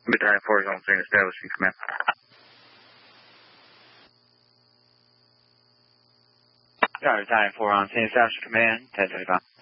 Battalion 4 is on scene, establishing command. Battalion 4 on scene, establishing command, 1025.